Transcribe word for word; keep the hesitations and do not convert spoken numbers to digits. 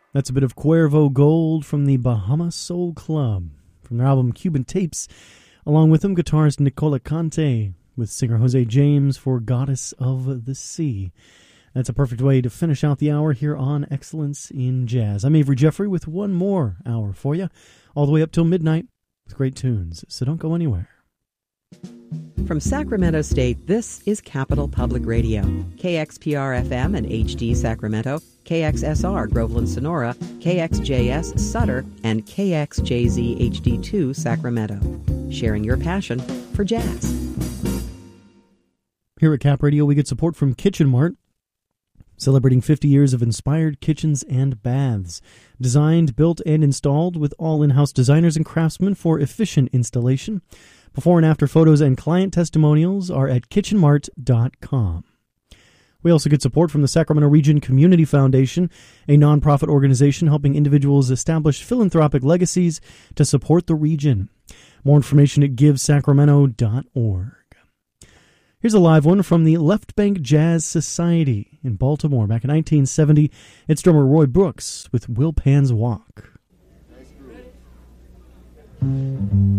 That's a bit of Cuervo Gold from the Bahama Soul Club, from their album Cuban Tapes. Along with them, guitarist Nicola Conte, with singer Jose James for Goddess of the Sea. That's a perfect way to finish out the hour here on Excellence in Jazz. I'm Avery Jeffrey with one more hour for you, all the way up till midnight with great tunes, so don't go anywhere. From Sacramento State, this is Capital Public Radio. K X P R F M and H D Sacramento, K X S R Groveland Sonora, K X J S Sutter, and K X J Z H D two Sacramento. Sharing your passion for jazz. Here at Cap Radio, we get support from Kitchen Mart, celebrating fifty years of inspired kitchens and baths. Designed, built, and installed with all in-house designers and craftsmen for efficient installation. Before and after photos and client testimonials are at kitchen mart dot com. We also get support from the Sacramento Region Community Foundation, a nonprofit organization helping individuals establish philanthropic legacies to support the region. More information at give sacramento dot org. Here's a live one from the Left Bank Jazz Society in Baltimore back in nineteen seventy. It's drummer Roy Brooks with Will Pan's Walk.